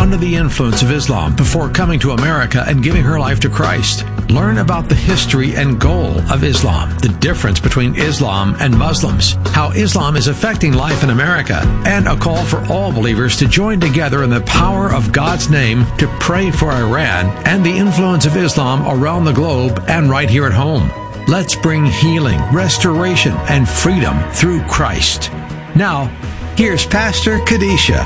under the influence of Islam before coming to America and giving her life to Christ. Learn about the history and goal of Islam, the difference between Islam and Muslims, how Islam is affecting life in America, and a call for all believers to join together in the power of God's name to pray for Iran and the influence of Islam around the globe and right here at home. Let's bring healing, restoration, and freedom through Christ. Now, here's Pastor Kadisha.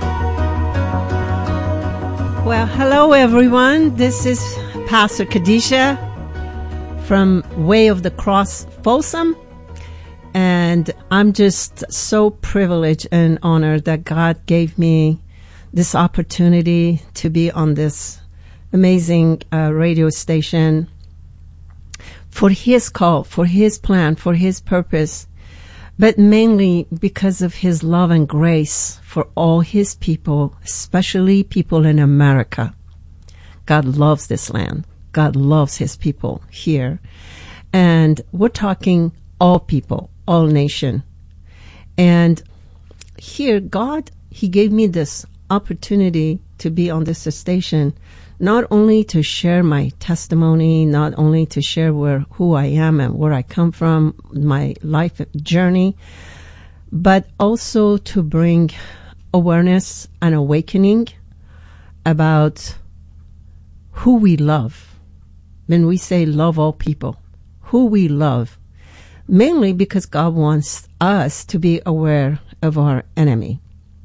Well, hello everyone. This is Pastor Kadisha from Way of the Cross, Folsom. And I'm just so privileged and honored that God gave me this opportunity to be on this amazing radio station for His call, for His plan, for His purpose, but mainly because of His love and grace for all His people, especially people in America. God loves this land. God loves His people here. And we're talking all people, all nation. And here, God, He gave me this opportunity to be on this station, not only to share my testimony, not only to share who I am and where I come from, my life journey, but also to bring awareness and awakening about who we love. When we say love all people, who we love, mainly because God wants us to be aware of our enemy.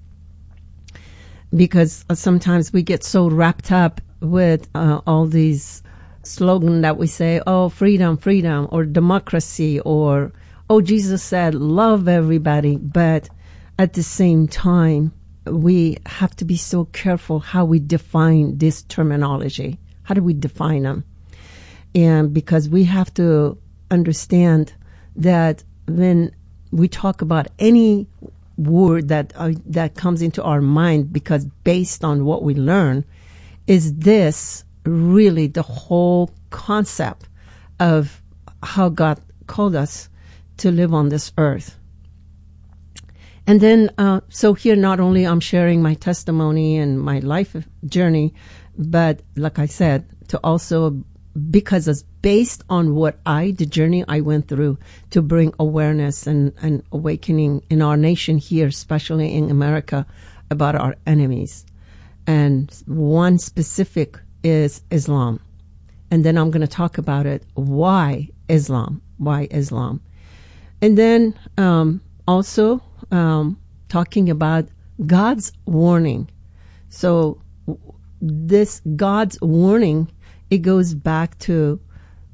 Because sometimes we get so wrapped up with all these slogans that we say, oh, freedom, freedom, or democracy, or, oh, Jesus said, love everybody. But at the same time, we have to be so careful how we define this terminology. How do we define them? And because we have to understand that when we talk about any word that comes into our mind, because based on what we learn, is this really the whole concept of how God called us to live on this earth? And then, so here not only I'm sharing my testimony and my life journey, but like I said, to also, because it's based on the journey I went through to bring awareness and awakening in our nation here, especially in America, about our enemies. And one specific is Islam. And then I'm going to talk about it. Why Islam? Why Islam? And then also talking about God's warning. So this God's warning, it goes back to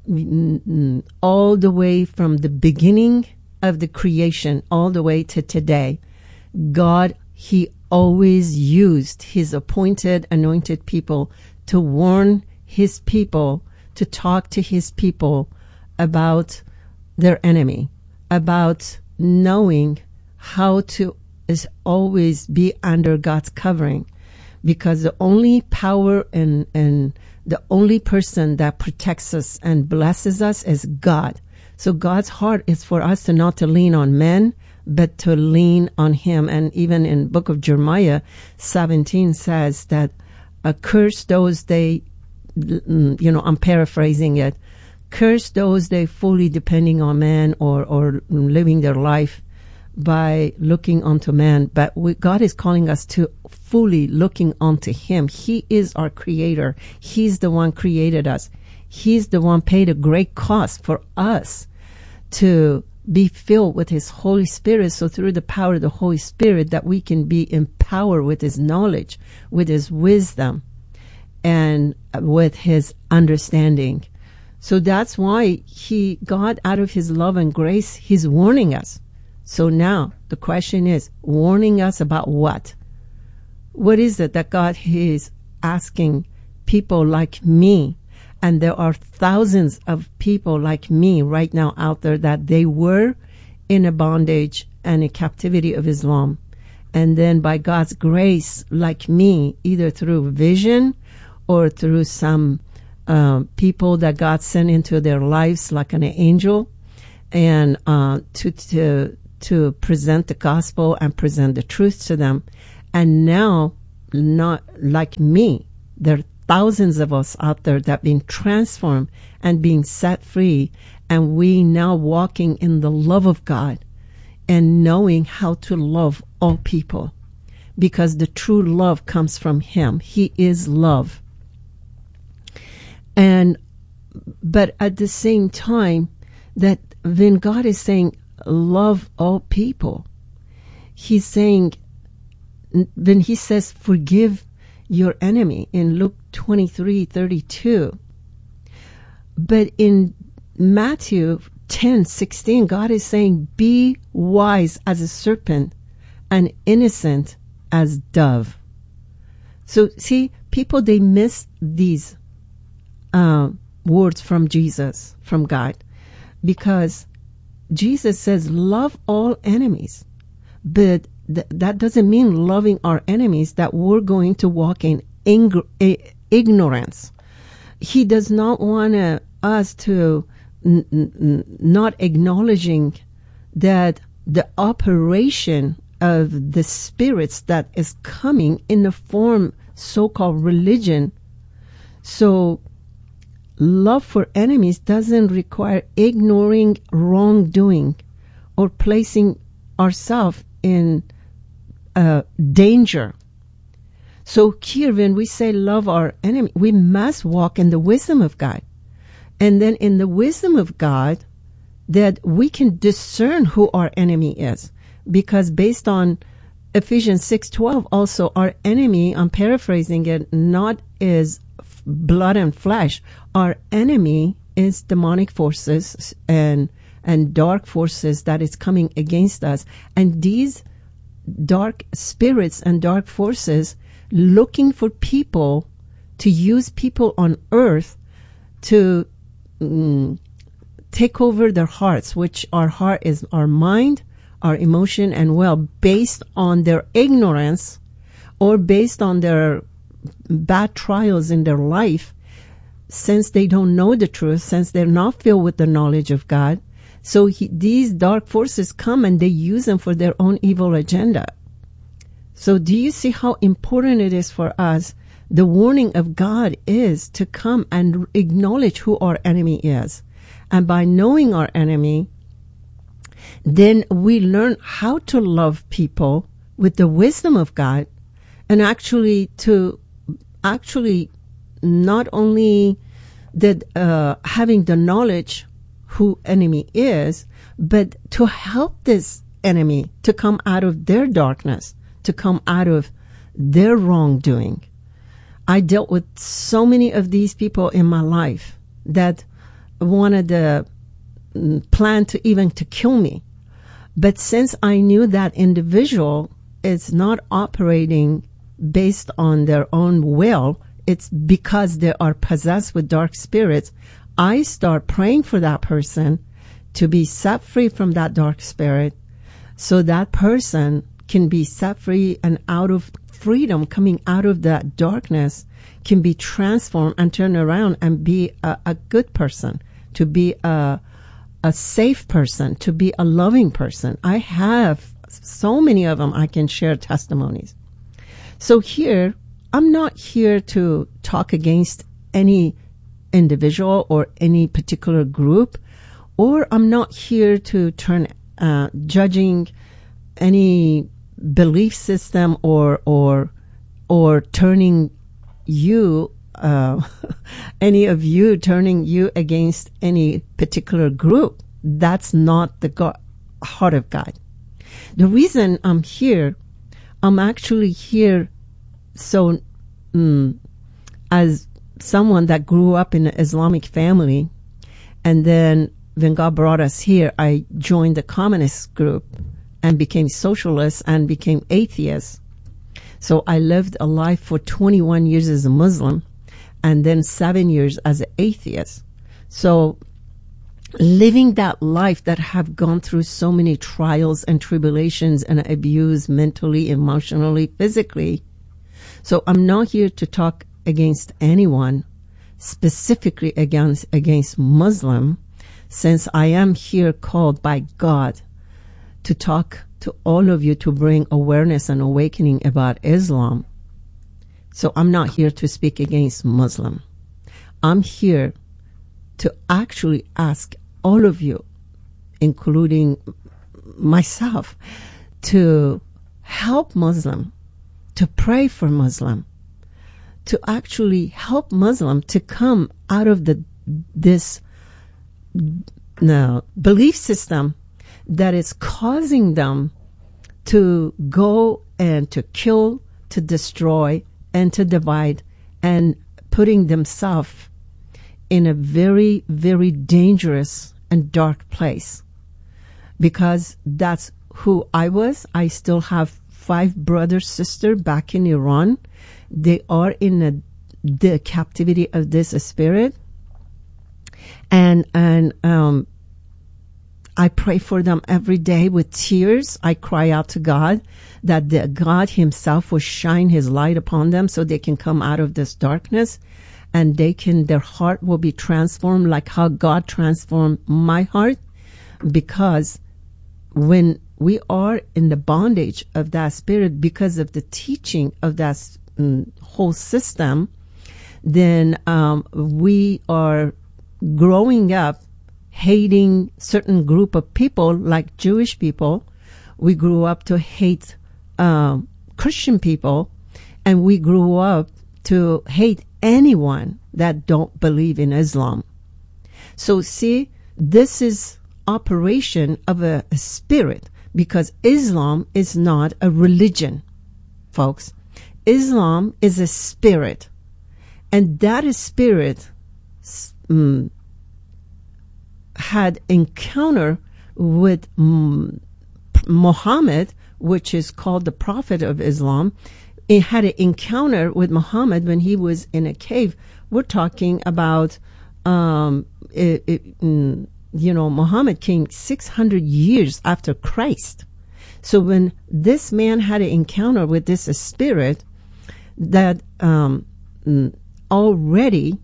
all the way from the beginning of the creation all the way to today. God, He always used His appointed, anointed people to warn His people, to talk to His people about their enemy, about knowing how to always be under God's covering. Because the only power and the only person that protects us and blesses us is God. So God's heart is for us to not to lean on men, but to lean on Him. And even in book of Jeremiah 17 says that curse those I'm paraphrasing it, curse those they fully depending on man or living their life by looking unto man. But God is calling us to fully looking unto Him. He is our creator. He's the one created us. He's the one paid a great cost for us to be filled with His Holy Spirit. So through the power of the Holy Spirit, that we can be empowered with His knowledge, with His wisdom, and with His understanding. So that's why God, out of His love and grace, He's warning us. So now the question is, warning us about what? What is it that God is asking people like me? And there are thousands of people like me right now out there that they were in a bondage and a captivity of Islam. And then by God's grace, like me, either through vision or through some people that God sent into their lives like an angel, and to present the gospel and present the truth to them. And now not like me. There are thousands of us out there that have been transformed and being set free, and we now walking in the love of God and knowing how to love all people, because the true love comes from Him. He is love. But at the same time, that when God is saying love all people, He's saying, when He says forgive your enemy in Luke 23:32, but in Matthew 10:16, God is saying, be wise as a serpent and innocent as dove. So see, people, they miss these words from Jesus, from God, because Jesus says love all enemies, but that doesn't mean loving our enemies that we're going to walk in ignorance. He does not want us to not acknowledging that the operation of the spirits that is coming in the form so-called religion. So love for enemies doesn't require ignoring wrongdoing or placing ourselves in danger. So here, when we say love our enemy, we must walk in the wisdom of God. And then in the wisdom of God, that we can discern who our enemy is. Because based on Ephesians 6:12, also our enemy, I'm paraphrasing it, not is blood and flesh. Our enemy is demonic forces and dark forces that is coming against us. And these dark spirits and dark forces looking for people to use people on earth to take over their hearts, which our heart is our mind, our emotion and will, based on their ignorance or based on their bad trials in their life, since they don't know the truth, since they're not filled with the knowledge of God. So these dark forces come and they use them for their own evil agenda. So do you see how important it is for us? The warning of God is to come and acknowledge who our enemy is. And by knowing our enemy, then we learn how to love people with the wisdom of God, and actually not only that having the knowledge who enemy is, but to help this enemy to come out of their darkness, to come out of their wrongdoing. I dealt with so many of these people in my life that wanted to plan to kill me. But since I knew that individual is not operating based on their own will, it's because they are possessed with dark spirits, I start praying for that person to be set free from that dark spirit, so that person can be set free and out of freedom, coming out of that darkness, can be transformed and turn around and be a good person, to be a safe person, to be a loving person. I have so many of them. I can share testimonies. So here, I'm not here to talk against any individual or any particular group, or I'm not here to turn judging any belief system or turning you any of you turning you against any particular group. That's not the heart of God. The reason I'm here, I'm actually here so as someone that grew up in an Islamic family, and then when God brought us here, I joined the communist group and became socialist and became atheist. So I lived a life for 21 years as a Muslim and then 7 years as an atheist. So living that life that have gone through so many trials and tribulations and abuse mentally, emotionally, physically. So I'm not here to talk against anyone, specifically against Muslim, since I am here called by God to talk to all of you to bring awareness and awakening about Islam. So I'm not here to speak against Muslim. I'm here to actually ask all of you, including myself, to help Muslim, to pray for Muslim, to actually help Muslim to come out of this belief system that is causing them to go and to kill, to destroy, and to divide, and putting themselves in a very, very dangerous and dark place. Because that's who I was. I still have 5 brothers, sisters back in Iran. They are in the captivity of this spirit. And I pray for them every day with tears. I cry out to God that God himself will shine his light upon them so they can come out of this darkness, and their heart will be transformed like how God transformed my heart. Because when we are in the bondage of that spirit because of the teaching of that whole system, then we are growing up hating certain group of people like Jewish people. We grew up to hate Christian people, and we grew up to hate anyone that don't believe in Islam. So see, this is operation of a spirit, because Islam is not a religion, folks. Islam is a spirit, and that spirit had encounter with Muhammad, which is called the Prophet of Islam. It had an encounter with Muhammad when he was in a cave. We're talking about, Muhammad came 600 years after Christ. So when this man had an encounter with this spirit, that already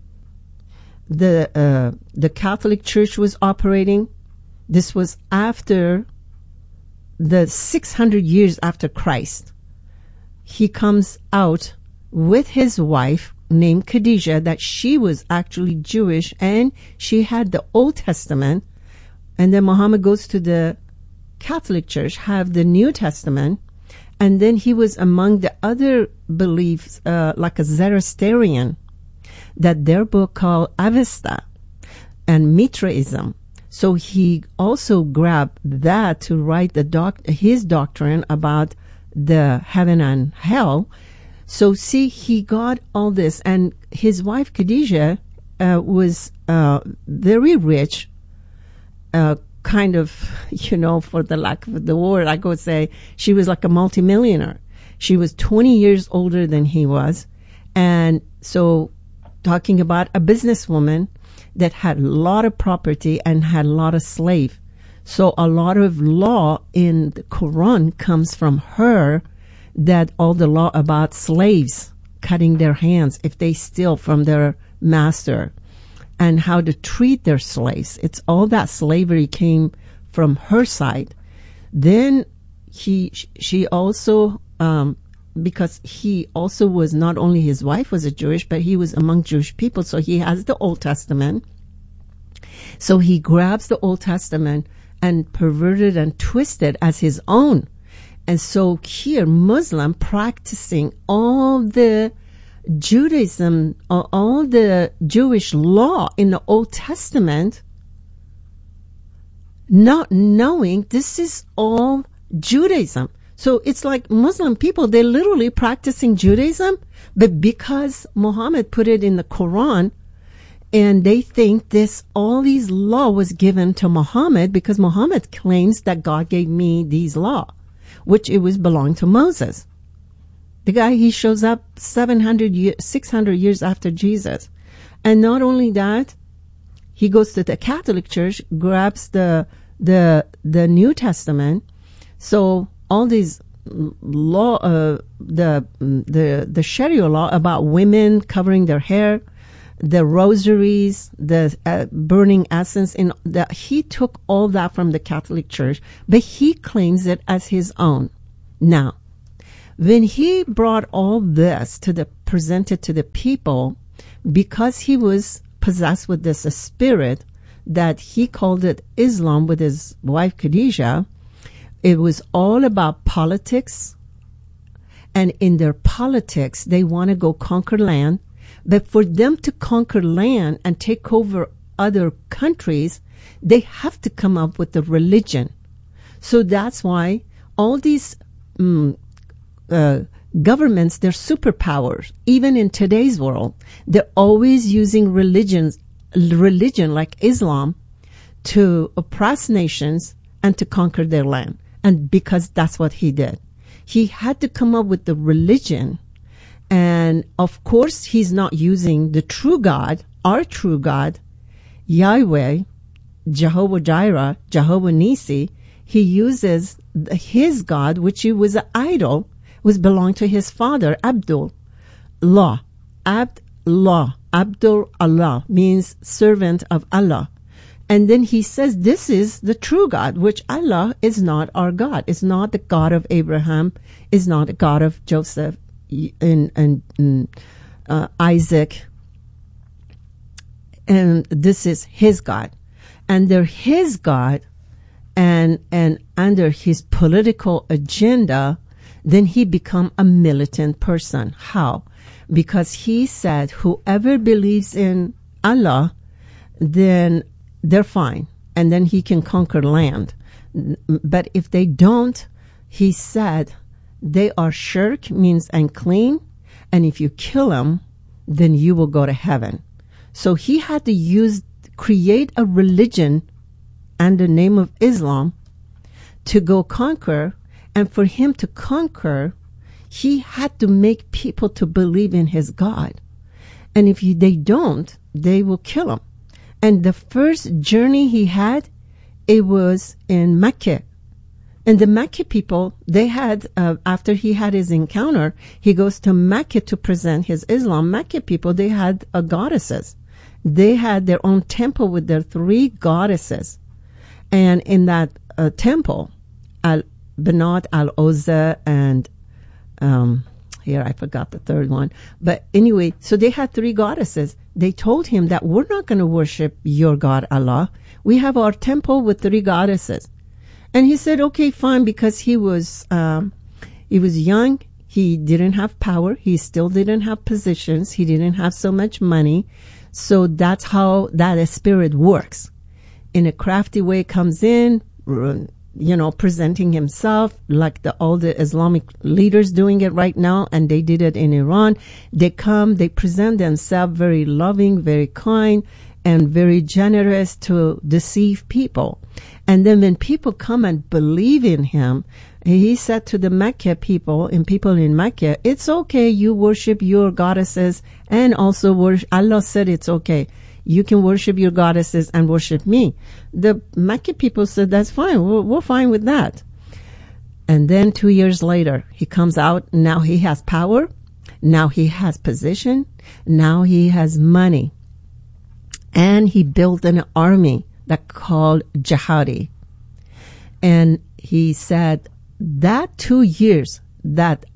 the Catholic Church was operating. This was after the 600 years after Christ. He comes out with his wife named Khadijah, that she was actually Jewish, and she had the Old Testament. And then Muhammad goes to the Catholic Church, have the New Testament. And then he was among the other beliefs, like a Zoroastrian, that their book called Avesta and Mitraism. So he also grabbed that to write his doctrine about the heaven and hell. So see, he got all this, and his wife Khadijah was very rich, kind of, for the lack of the word, I could say she was like a multimillionaire. She was 20 years older than he was, and so talking about a businesswoman that had a lot of property and had a lot of slaves. So a lot of law in the Quran comes from her, that all the law about slaves cutting their hands if they steal from their master, and how to treat their slaves. It's all that slavery came from her side. Then she also, because he also was, not only his wife was a Jewish, but he was among Jewish people. So he has the Old Testament. So he grabs the Old Testament and perverted and twisted as his own. And so here, Muslim practicing all the Judaism, all the Jewish law in the Old Testament, not knowing this is all Judaism. So it's like Muslim people, they're literally practicing Judaism, but because Muhammad put it in the Quran, and they think all these law was given to Muhammad, because Muhammad claims that God gave me these law, which it was belonged to Moses. The guy, he shows up 600 years after Jesus. And not only that, he goes to the Catholic Church, grabs the New Testament. So all these law, the Sharia law about women covering their hair, the rosaries, the burning essence, he took all that from the Catholic Church, but he claims it as his own. Now, when he brought all this presented to the people, because he was possessed with this spirit that he called it Islam with his wife Khadijah, it was all about politics. And in their politics, they want to go conquer land. But for them to conquer land and take over other countries, they have to come up with a religion. So that's why all these governments, they're superpowers. Even in today's world, they're always using religion like Islam to oppress nations and to conquer their land. And because that's what he did. He had to come up with the religion. And of course, he's not using the true God, our true God, Yahweh, Jehovah Jireh, Jehovah Nisi. He uses his God, which he was an idol, was belonged to his father, Abdullah. Abdul Allah means servant of Allah. And then he says, this is the true God, which Allah is not our God. It's not the God of Abraham. It's not the God of Joseph and Isaac. And this is his God. And they're his God, and under his political agenda, then he become a militant person. How? Because he said, whoever believes in Allah, then they're fine. And then he can conquer land. But if they don't, he said, they are shirk, means unclean. And if you kill them, then you will go to heaven. So he had to create a religion under the name of Islam to go conquer. And for him to conquer, he had to make people to believe in his God. And if they don't, they will kill him. And the first journey he had, it was in Mecca. And the Mecca people, they had, after he had his encounter, he goes to Mecca to present his Islam. Mecca people, they had goddesses. They had their own temple with their 3 goddesses. And in that temple, Al-Banat, Al-Uzza, and here I forgot the third one. But anyway, so they had 3 goddesses. They told him that we're not going to worship your God, Allah. We have our temple with 3 goddesses. And he said, okay, fine, because he was young. He didn't have power. He still didn't have positions. He didn't have so much money. So that's how that spirit works. In a crafty way, comes in, presenting himself like all the Islamic leaders doing it right now, and they did it in Iran. They come, they present themselves very loving, very kind, and very generous to deceive people. And then when people come and believe in him, he said to the Mecca people and people in Mecca, it's okay, you worship your goddesses and also worship. Allah said it's okay. You can worship your goddesses and worship me. The Mecca people said, that's fine. We're fine with that. And then 2 years later, he comes out. Now he has power. Now he has position. Now he has money. And he built an army that called Jihadi. And he said that 2 years, that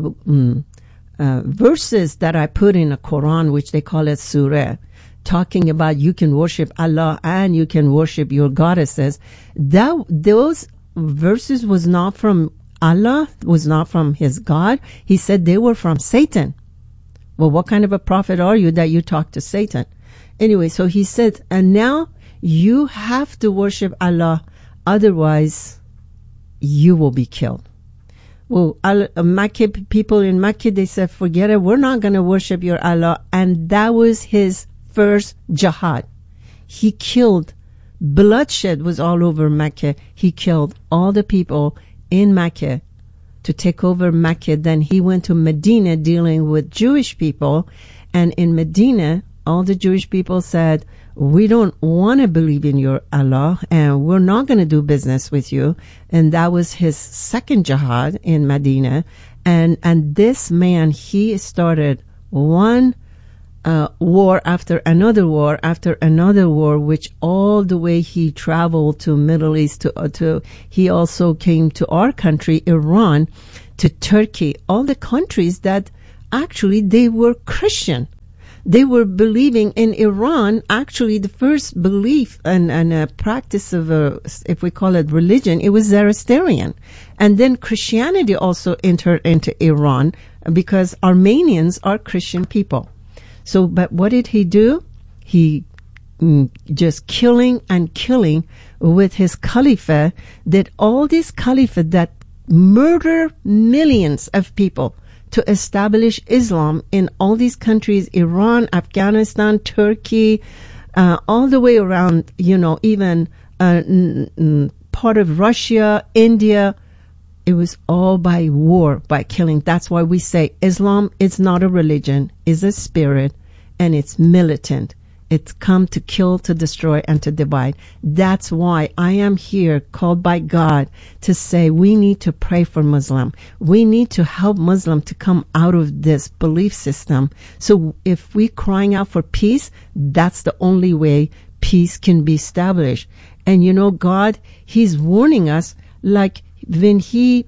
verses that I put in the Quran, which they call it surah, talking about you can worship Allah and you can worship your goddesses, those verses was not from Allah, was not from his God. He said they were from Satan. Well, what kind of a prophet are you that you talk to Satan? Anyway, so he said, and now you have to worship Allah, otherwise you will be killed. Well, Mecca people in Mecca, they said, forget it, we're not going to worship your Allah. And that was his first jihad. He killed, bloodshed was all over Mecca. He killed all the people in Mecca to take over Mecca. Then he went to Medina dealing with Jewish people. And in Medina, all the Jewish people said, we don't want to believe in your Allah and we're not going to do business with you. And that was his second jihad in Medina. And this man, he started one war after another war, which all the way he traveled to Middle East he also came to our country, Iran, to Turkey, all the countries that actually they were Christian. They were believing in Iran. Actually, the first belief and practice of, if we call it religion, it was Zoroastrian. And then Christianity also entered into Iran because Armenians are Christian people. So, but what did he do? He just killing and killing with his caliphate, that all these caliphate that murder millions of people to establish Islam in all these countries, Iran, Afghanistan, Turkey, all the way around, even part of Russia, India. It was all by war, by killing. That's why we say Islam is not a religion, it's a spirit, and it's militant. It's come to kill, to destroy, and to divide. That's why I am here, called by God, to say we need to pray for Muslim. We need to help Muslim to come out of this belief system. So if we're crying out for peace, that's the only way peace can be established. And God, He's warning us, like when He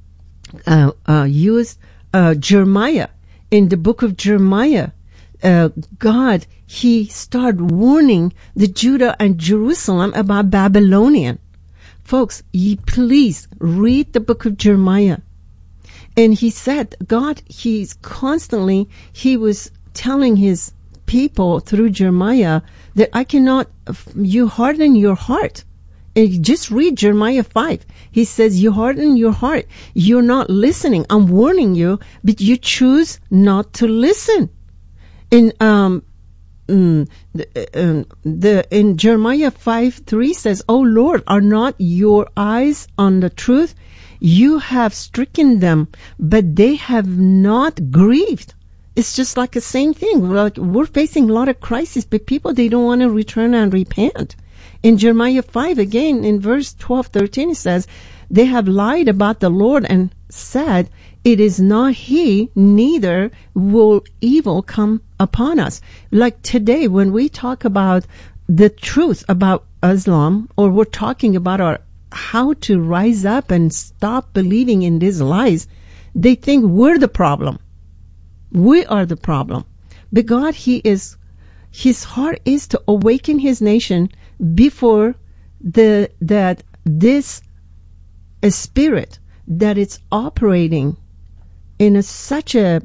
used Jeremiah, in the book of Jeremiah, God, He started warning the Judah and Jerusalem about Babylonian. Folks, please read the book of Jeremiah. And He said, God, He was telling His people through Jeremiah that you harden your heart. And just read Jeremiah 5. He says, you harden your heart. You're not listening. I'm warning you, but you choose not to listen. In in Jeremiah 5:3 says, "O Lord, are not your eyes on the truth? You have stricken them, but they have not grieved." It's just like the same thing. We're facing a lot of crisis, but people, they don't want to return and repent. In Jeremiah 5, again, in verse 12-13, it says, "They have lied about the Lord and said, it is not He, neither will evil come upon us." Like today, when we talk about the truth about Islam, or we're talking about how to rise up and stop believing in these lies, they think we're the problem. We are the problem. But God, His heart is to awaken His nation before that this spirit that it's operating in such a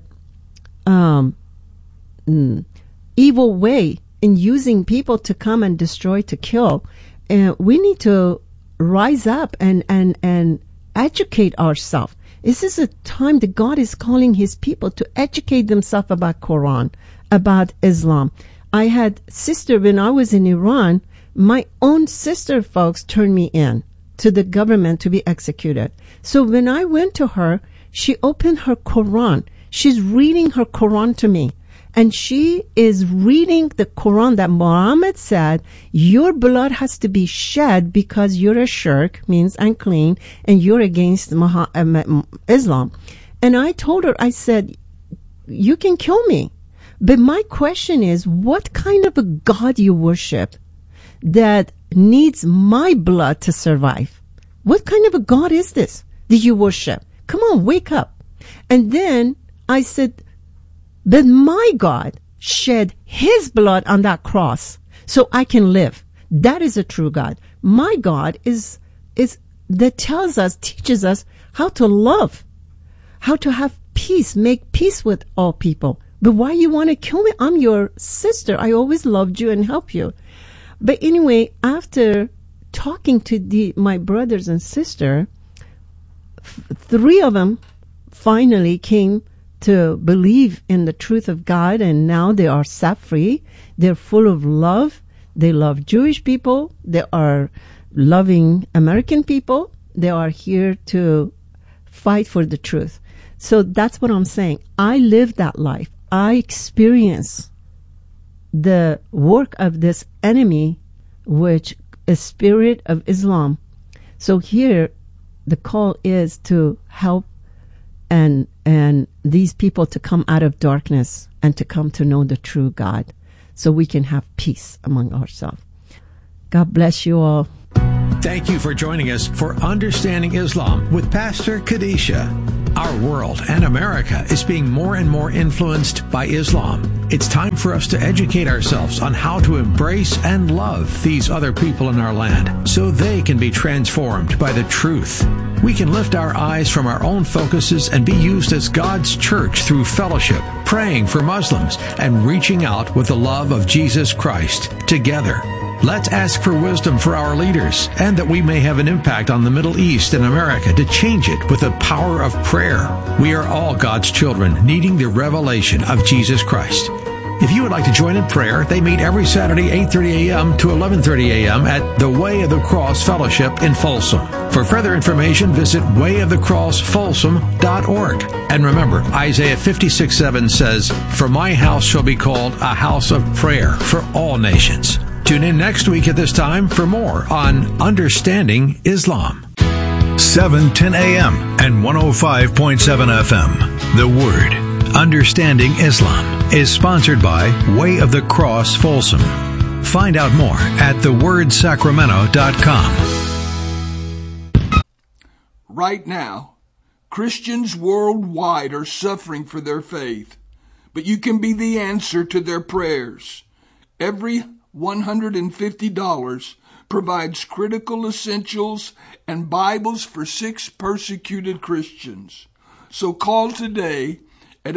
evil way, in using people to come and destroy, to kill. We need to rise up and educate ourselves. This is a time that God is calling His people to educate themselves about Quran, about Islam. I had sister, when I was in Iran, my own sister, folks, turned me in to the government to be executed. So when I went to her, she opened her Quran. She's reading her Quran to me. And she is reading the Quran that Muhammad said, your blood has to be shed because you're a shirk, means unclean, and you're against Islam. And I told her, I said, you can kill me. But my question is, what kind of a God you worship that needs my blood to survive? What kind of a God is this that you worship? Come on, wake up. And then I said, but my God shed His blood on that cross so I can live. That is a true God. My God is that teaches us how to love, how to have peace, make peace with all people. But why you want to kill me? I'm your sister. I always loved you and helped you. But anyway, after talking to my brothers and sister, 3 of them finally came to believe in the truth of God, and now they are set free. They're full of love. They love Jewish people. They are loving American people. They are here to fight for the truth. So that's what I'm saying. I live that life. I experience the work of this enemy, which is spirit of Islam. So here the call is to help and these people to come out of darkness and to come to know the true God, so we can have peace among ourselves. God bless you all. Thank you for joining us for Understanding Islam with Pastor Kadisha. Our world and America is being more and more influenced by Islam. It's time for us to educate ourselves on how to embrace and love these other people in our land so they can be transformed by the truth. We can lift our eyes from our own focuses and be used as God's church through fellowship, praying for Muslims, and reaching out with the love of Jesus Christ together. Let's ask for wisdom for our leaders and that we may have an impact on the Middle East and America to change it with the power of prayer. We are all God's children needing the revelation of Jesus Christ. If you would like to join in prayer, they meet every Saturday 8:30 a.m. to 11:30 a.m. at the Way of the Cross Fellowship in Folsom. For further information, visit wayofthecrossfolsom.org. And remember, Isaiah 56:7 says, "For my house shall be called a house of prayer for all nations." Tune in next week at this time for more on Understanding Islam. 7:10 a.m. and 105.7 FM. The Word, Understanding Islam, is sponsored by Way of the Cross Folsom. Find out more at thewordsacramento.com. Right now, Christians worldwide are suffering for their faith, but you can be the answer to their prayers. Every $150 provides critical essentials and Bibles for 6 persecuted Christians. So call today at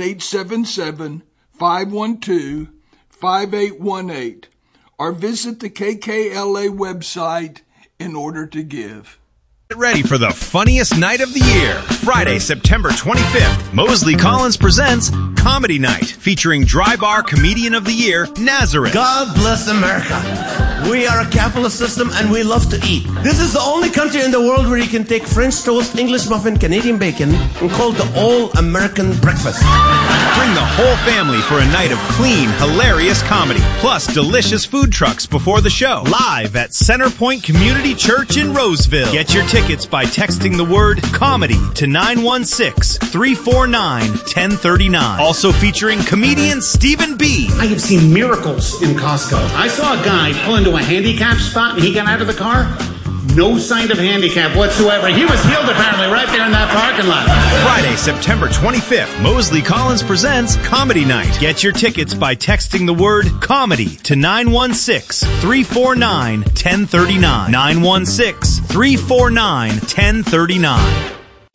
877-512-5818 or visit the KKLA website in order to give. Get ready for the funniest night of the year. Friday, September 25th, Mosley Collins presents Comedy Night, featuring Dry Bar Comedian of the Year, Nazareth. God bless America. We are a capitalist system and we love to eat. This is the only country in the world where you can take French toast, English muffin, Canadian bacon, and call it the all-American breakfast. Bring the whole family for a night of clean, hilarious comedy, plus delicious food trucks before the show. Live at Centerpoint Community Church in Roseville. Get your tickets by texting the word COMEDY to 916-349-1039. Also featuring comedian Stephen B. I have seen miracles in Costco. I saw a guy pull into a handicap spot and he got out of the car. No sign of handicap whatsoever. He was healed apparently right there in that parking lot. Friday, September 25th, Mosley Collins presents Comedy Night. Get your tickets by texting the word COMEDY to 916-349-1039. 916-349-1039.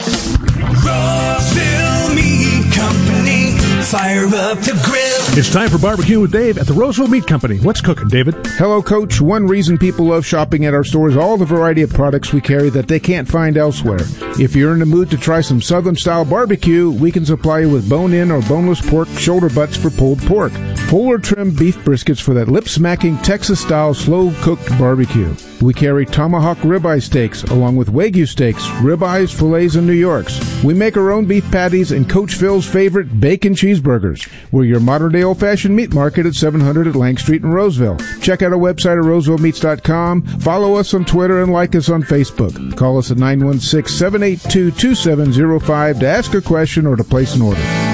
Roseville Meat Company, fire up the grill. It's time for Barbecue with Dave at the Roseville Meat Company. What's cooking, David? Hello, Coach. One reason people love shopping at our store is all the variety of products we carry that they can't find elsewhere. If you're in the mood to try some Southern-style barbecue, we can supply you with bone-in or boneless pork shoulder butts for pulled pork, fuller trim beef briskets for that lip-smacking Texas-style slow-cooked barbecue. We carry tomahawk ribeye steaks along with Wagyu steaks, ribeyes, fillets, and New Yorks. We make our own beef patties and Coach Phil's favorite bacon cheeseburgers. We're your modern-day old-fashioned meat market at 700 at Lang Street in Roseville. Check out our website at rosevillemeats.com. Follow us on Twitter and like us on Facebook. Call us at 916-782-2705 to ask a question or to place an order.